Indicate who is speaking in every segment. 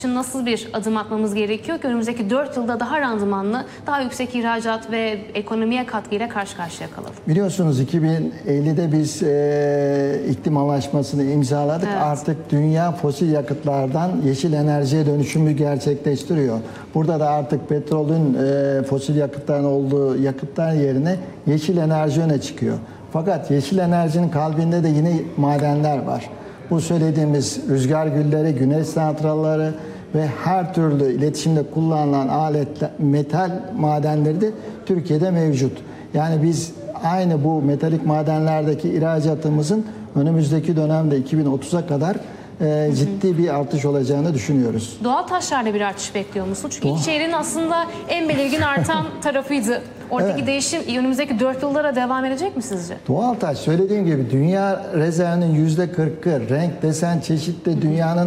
Speaker 1: Nasıl bir adım atmamız gerekiyor ki önümüzdeki 4 yılda daha randımanlı, daha yüksek ihracat ve ekonomiye katkıyla karşı karşıya kalalım?
Speaker 2: Biliyorsunuz 2050'de biz iklim anlaşmasını imzaladık.
Speaker 1: Evet.
Speaker 2: Artık dünya fosil yakıtlardan yeşil enerjiye dönüşümü gerçekleştiriyor. Burada da artık petrolün fosil yakıtların olduğu yakıtlar yerine yeşil enerji öne çıkıyor. Fakat yeşil enerjinin kalbinde de yine madenler var. Bu söylediğimiz rüzgar gülleri, güneş santralları ve her türlü iletişimde kullanılan aletler, metal madenleri de Türkiye'de mevcut. Yani biz aynı bu metalik madenlerdeki ihracatımızın önümüzdeki dönemde 2030'a kadar ciddi bir artış olacağını düşünüyoruz.
Speaker 1: Doğal taşlarla bir artış bekliyor musunuz? Çünkü ilk çeyreğin aslında en belirgin artan tarafıydı. Oradaki değişim önümüzdeki 4 yıllara devam edecek mi sizce?
Speaker 2: Doğal taş, söylediğim gibi dünya rezervinin %40'ı, renk, desen, çeşitli dünyanın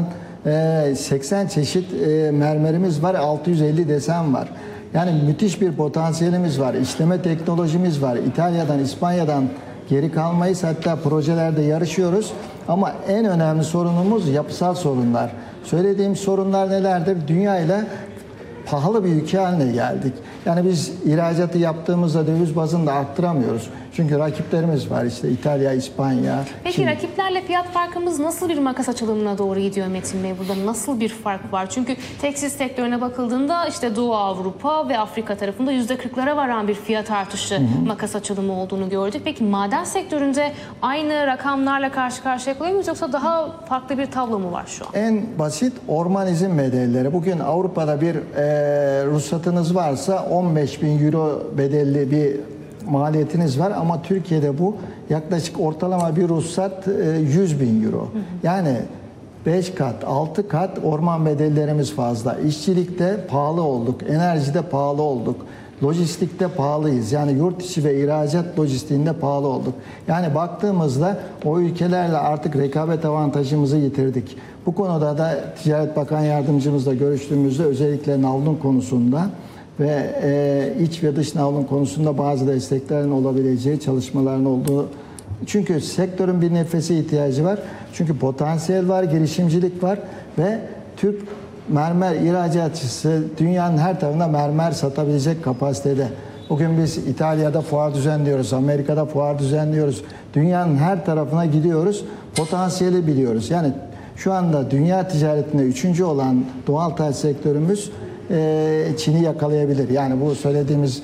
Speaker 2: 80 çeşit mermerimiz var, 650 desen var. Yani müthiş bir potansiyelimiz var, işleme teknolojimiz var. İtalya'dan, İspanya'dan geri kalmayız. Hatta projelerde yarışıyoruz. Ama en önemli sorunumuz yapısal sorunlar. Söylediğim sorunlar nelerdir? Dünya ile pahalı bir ülke haline geldik. Yani biz ihracatı yaptığımızda döviz bazında arttıramıyoruz. Çünkü rakiplerimiz var, işte İtalya, İspanya.
Speaker 1: Peki
Speaker 2: Çin.
Speaker 1: rakiplerle fiyat farkımız nasıl bir makas açılımına doğru gidiyor Metin Bey? Burada nasıl bir fark var? Çünkü tekstil sektörüne bakıldığında işte Doğu Avrupa ve Afrika tarafında %40'lara varan bir fiyat artışı, makas açılımı olduğunu gördük. Peki maden sektöründe aynı rakamlarla karşı karşıya kalıyor muyuz, yoksa daha farklı bir tablo mu var şu an?
Speaker 2: En basit orman izin bedelleri. Bugün Avrupa'da bir ruhsatınız varsa 15.000 euro bedelli bir maliyetiniz var, ama Türkiye'de bu yaklaşık ortalama bir ruhsat 100.000 euro. Yani 5 kat, 6 kat orman bedellerimiz fazla. İşçilikte pahalı olduk, enerjide pahalı olduk, lojistikte pahalıyız. Yani yurt içi ve ihracat lojistiğinde pahalı olduk. Yani baktığımızda o ülkelerle artık rekabet avantajımızı yitirdik. Bu konuda da Ticaret Bakan Yardımcımızla görüştüğümüzde özellikle navlun konusunda ve iç ve dış navlun konusunda bazı desteklerin olabileceği çalışmaların olduğu. Çünkü sektörün bir nefese ihtiyacı var. Çünkü potansiyel var, girişimcilik var ve Türk mermer ihracatçısı dünyanın her tarafında mermer satabilecek kapasitede. Bugün biz İtalya'da fuar düzenliyoruz, Amerika'da fuar düzenliyoruz. Dünyanın her tarafına gidiyoruz, potansiyeli biliyoruz. Yani şu anda dünya ticaretinde 3. olan doğal taş sektörümüz Çin'i yakalayabilir. Yani bu söylediğimiz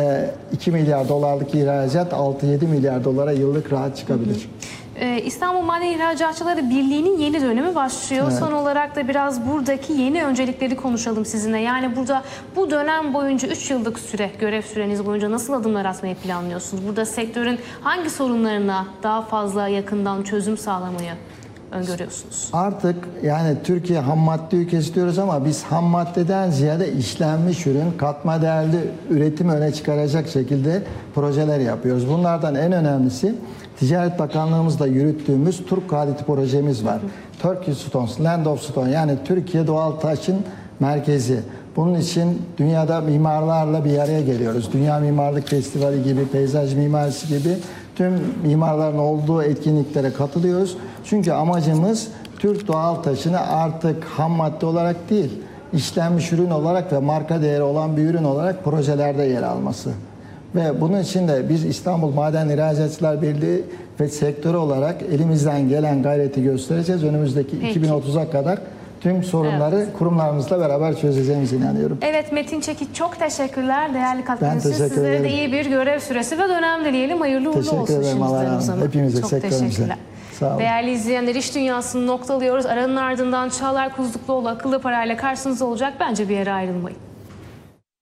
Speaker 2: 2 milyar dolarlık ihracat 6-7 milyar dolara yıllık rahat çıkabilir.
Speaker 1: İstanbul Maden İhracatçıları Birliği'nin yeni dönemi başlıyor. Evet. Son olarak da biraz buradaki yeni öncelikleri konuşalım sizinle. Yani burada bu dönem boyunca 3 yıllık süre, görev süreniz boyunca nasıl adımlar atmayı planlıyorsunuz? Burada sektörün hangi sorunlarına daha fazla yakından çözüm sağlamayı öngörüyorsunuz?
Speaker 2: Artık yani Türkiye ham madde ülkesi diyoruz ama biz ham maddeden ziyade işlenmiş ürün, katma değerli üretimi öne çıkaracak şekilde projeler yapıyoruz. Bunlardan en önemlisi Ticaret Bakanlığımızla yürüttüğümüz Turp Quality projemiz var. Turkish Stones, Land of Stone, yani Türkiye doğal taşın merkezi. Bunun için dünyada mimarlarla bir araya geliyoruz. Dünya Mimarlık Festivali gibi, peyzaj mimarisi gibi tüm mimarların olduğu etkinliklere katılıyoruz. Çünkü amacımız Türk doğal taşını artık ham madde olarak değil, işlenmiş ürün olarak ve marka değeri olan bir ürün olarak projelerde yer alması. Ve bunun için de biz İstanbul Maden İhracatçılar Birliği ve sektörü olarak elimizden gelen gayreti göstereceğiz. Önümüzdeki 2030'a kadar tüm sorunları kurumlarımızla beraber çözeceğimize inanıyorum.
Speaker 1: Evet, Metin Çekiç, çok teşekkürler. Değerli katkınız için
Speaker 2: teşekkür
Speaker 1: sizlere
Speaker 2: ederim.
Speaker 1: de iyi bir görev süresi ve dönem dileyelim. Hayırlı uğurlu olsun.
Speaker 2: Teşekkür ederim. Allah razı olsun. Hepimize,
Speaker 1: çok
Speaker 2: sektörümüze.
Speaker 1: teşekkürler.
Speaker 2: Sağ olun.
Speaker 1: Değerli izleyenler, İş Dünyası'nı noktalıyoruz. Aranın ardından Çağlar Kuzlukluoğlu akıllı parayla karşınızda olacak. Bence bir yere ayrılmayın.